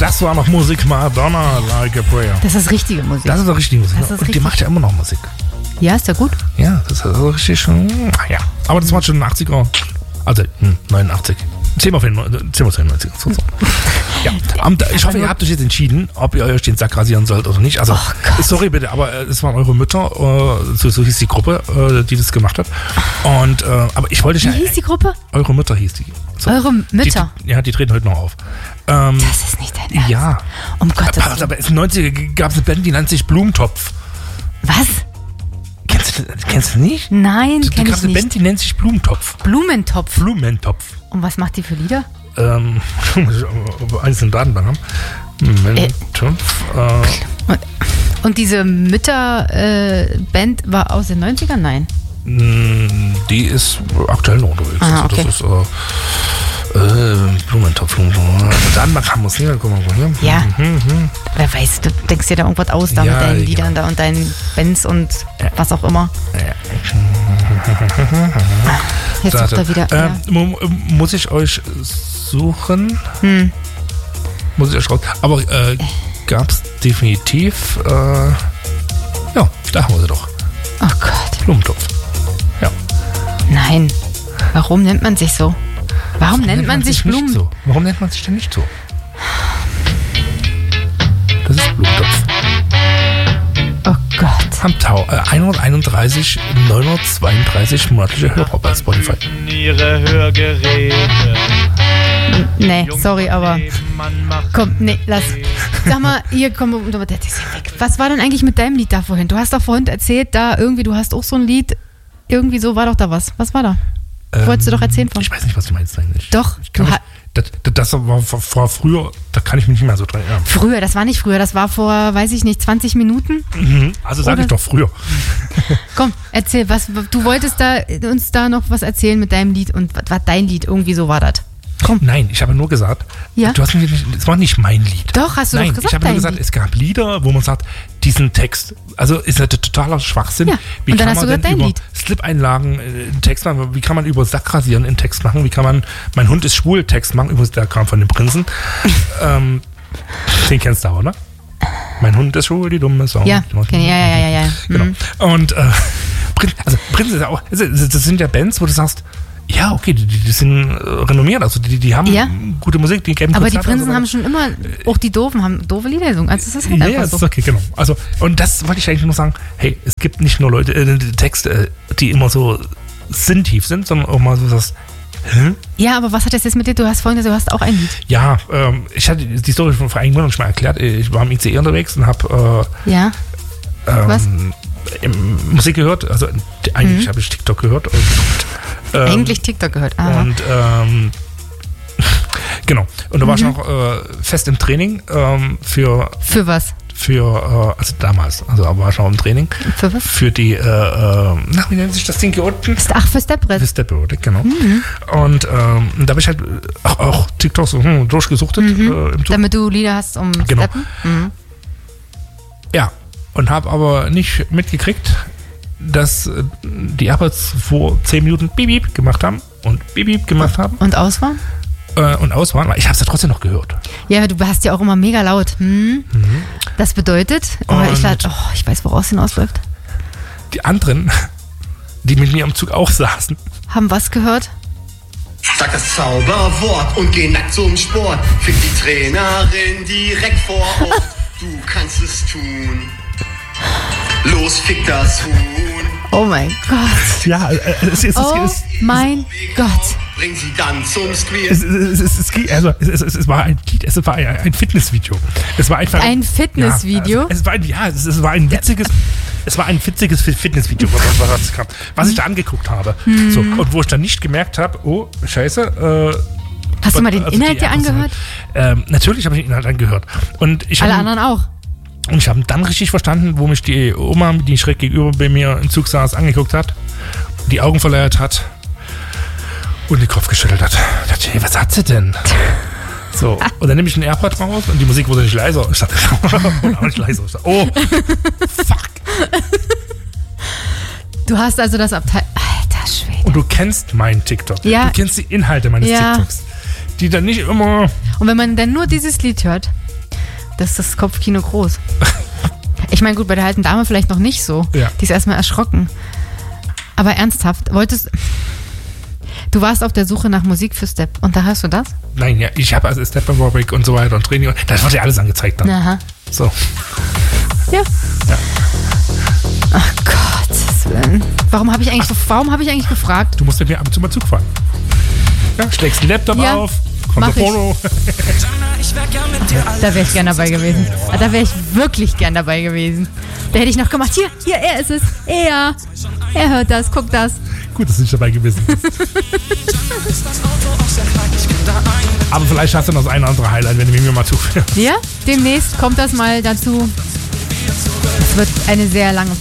Das war noch Musik, Madonna, Like a Prayer. Das ist richtige Musik. Das ist doch richtige Musik. Das ist Und die richtig. macht ja immer noch Musik. Ja, ist ja gut. Ja, das ist also richtig schon. Ja, aber das war schon in den 80er. Also 89. 10 auf 92. So. Ja. Ich hoffe, ihr habt euch jetzt entschieden, ob ihr euch den Sack rasieren sollt oder nicht. Also, sorry bitte, aber es waren eure Mütter, so hieß die Gruppe, die das gemacht hat. Und, aber ich wollte Wie hieß die Gruppe? Eure Mütter hieß die. So. Eure Mütter? Die treten heute noch auf. Das ist nicht dein Ernst. Ja. Um Gottes Willen. Aber in den 90er gab es eine Band, die nannte sich Blumentopf. Was? Kennst du nicht? Nein, kenn ich eine nicht. Band, die nennt sich Blumentopf. Blumentopf. Und was macht die für Lieder? Einzelne Datenbank haben. Blumentopf. Und diese Mütter-Band war aus den 90ern? Nein. Die ist aktuell noch unterwegs. Ah, okay. Das ist Blumentopf. Datenbank haben wir es nicht. Guck mal hier. Ja. Wer weiß, du denkst dir da irgendwas aus da mit deinen Liedern da und deinen Bands und was auch immer. Jetzt sucht er wieder. Muss ich euch suchen? Muss ich euch raus. Aber gab es definitiv. Ja, da haben wir sie doch. Oh Gott. Blumentopf. Ja. Nein. Warum nennt man sich so? Warum nennt man sich Blumen? So? Warum nennt man sich denn nicht so? Das ist Blumentopf. Oh Gott. Haben 131, 932 monatliche Hörer bei Spotify. Ihre Hörgeräte. Nee, sorry, aber komm, nee, lass. Sag mal, hier, komm, der ist ja weg. Was war denn eigentlich mit deinem Lied da vorhin? Du hast doch vorhin erzählt, da irgendwie, du hast auch so ein Lied, irgendwie so war doch da was. Was war da? Wolltest du doch erzählen von? Ich weiß nicht, was du meinst eigentlich. Doch. Das war vor früher, da kann ich mich nicht mehr so dran erinnern. Früher, das war nicht früher, das war vor, weiß ich nicht, 20 Minuten. Also sag ich doch früher. Komm, erzähl, du wolltest uns da noch was erzählen mit deinem Lied und was war dein Lied, irgendwie so war das. Komm. Nein, ich habe nur gesagt, ja? es war nicht mein Lied. Doch, hast du doch gesagt, ich habe nur gesagt, es gab Lieder, wo man sagt, diesen Text, also ist ja totaler Schwachsinn. Ja. Wie und dann kann hast man du gesagt, denn dein über Lied. Slip-Einlagen einen Text machen? Wie kann man über Sackrasieren einen Text machen? Wie kann man mein Hund ist schwul Text machen? Übrigens, der kam von den Prinzen. Den kennst du aber, ne? Mein Hund ist schwul, die dumme Sau. Ja, ja. Genau. Und Prinzen ist ja auch, das sind ja Bands, wo du sagst, ja, okay, die sind renommiert, also die haben gute Musik, die geben aber die Prinzen haben schon immer, auch die Doofen haben doofe Lieder gesungen, also das ist halt einfach so. Ist okay, genau. Also, und das wollte ich eigentlich nur sagen, hey, es gibt nicht nur Leute, Texte, die immer so sinntief sind, sondern auch mal so das, Ja, aber was hat das jetzt mit dir? Du hast vorhin gesagt, du hast auch ein Lied. Ja, ich hatte die Story von vor einigen Monaten schon mal erklärt, ich war im ICE unterwegs und habe was? Musik gehört, also eigentlich habe ich TikTok gehört. Eigentlich TikTok gehört. Aha. Und genau. Und da war ich noch fest im Training für was? Also damals, also war ich noch im Training. Für was? Für die, wie nennt sich das Ding hier unten? Für Stepbrett. Für Stepbrett, genau. Und da habe ich halt auch TikTok so durchgesuchtet. Im Zug. Damit du Lieder hast um Steppen? Ja, und habe aber nicht mitgekriegt, dass die AirPods vor 10 Minuten Beep Beep gemacht haben und Beep Beep gemacht haben. Und aus waren? Aber ich habe es ja trotzdem noch gehört. Ja, du hast ja auch immer mega laut. Das bedeutet, ich weiß, woraus es hinausläuft. Die anderen, die mit mir am Zug auch saßen, haben was gehört? Sag das Zauberwort und geh nackt zum Sport. Fick die Trainerin direkt vor Ort. Du kannst es tun. Los, fick das Huhn. Oh mein Gott. Ja, mein Gott. Bring sie dann zum Squeal. Es war ein Fitnessvideo. Es war einfach ein Fitnessvideo? Es war ein witziges Fitnessvideo, was ich da angeguckt habe. So, und wo ich dann nicht gemerkt habe, oh, scheiße. Hast du mal den Inhalt dir angehört? Natürlich habe ich den Inhalt angehört. Und alle anderen auch? Und ich habe dann richtig verstanden, wo mich die Oma, die schräg gegenüber bei mir im Zug saß, angeguckt hat, die Augen verleiert hat und den Kopf geschüttelt hat. Ich dachte, hey, was hat sie denn? So, und dann nehme ich einen AirPod raus und die Musik wurde nicht leiser. Ich dachte, auch nicht leiser. Ich dachte, oh, fuck. Du hast also das Abteil... Alter Schwede. Und du kennst meinen TikTok. Ja. Du kennst die Inhalte meines TikToks. Die dann nicht immer... Und wenn man dann nur dieses Lied hört... Das ist das Kopfkino groß. Ich meine, gut, bei der alten Dame vielleicht noch nicht so. Ja. Die ist erstmal erschrocken. Aber ernsthaft, du warst auf der Suche nach Musik für Step und da hast du das? Nein, ja, ich habe also Step Aerobic und so weiter und Training. Das wird ja alles angezeigt dann. Aha. So. Ja. Ach Gottes Willen. Warum habe ich eigentlich gefragt? Du musst mit mir ab und zu mal Zug fahren. Ja, schlägst den Laptop auf, kommt mach der Foto. Da wäre ich gern dabei gewesen. Da wäre ich wirklich gern dabei gewesen. Da hätte ich noch gemacht, hier, er ist es. Er hört das, guckt das. Gut, dass du nicht dabei gewesen bist. Aber vielleicht hast du noch das eine oder andere Highlight, wenn du mit mir mal zufährst. Ja, demnächst kommt das mal dazu. Es wird eine sehr lange